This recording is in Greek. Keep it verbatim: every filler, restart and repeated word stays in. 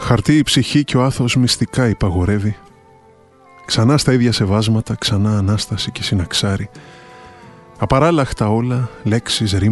Χαρτί η ψυχή και ο άθος μυστικά υπαγορεύει. Ξανά στα ίδια σεβάσματα, ξανά Ανάσταση και συναξάρι. Απαράλλαχτα όλα, λέξεις, ρήμα.